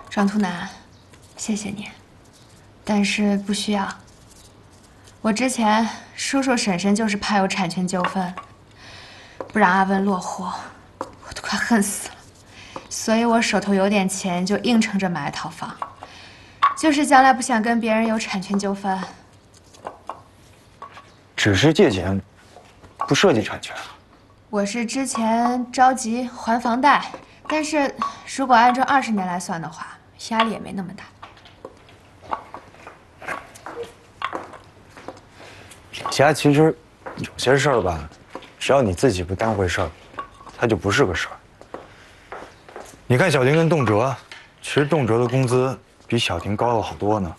张图南，谢谢你，但是不需要。我之前叔叔婶婶就是怕有产权纠纷，不让阿文落户，我都快恨死了。所以我手头有点钱，就硬撑着买了套房，就是将来不想跟别人有产权纠纷。 只是借钱，不涉及产权啊。 我是之前着急还房贷，但是如果按照20年来算的话，压力也没那么大。 其实有些事儿吧，只要你自己不当回事儿，它就不是个事儿。你看小婷跟动辄，其实动辄的工资比小婷高了好多呢。